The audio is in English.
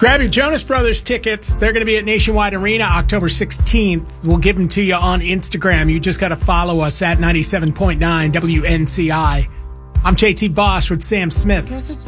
Grab your Jonas Brothers tickets. They're going to be at Nationwide Arena October 16th. We'll give them to you on Instagram. You just got to follow us at 97.9 WNCI. I'm JT Bosch with Sam Smith.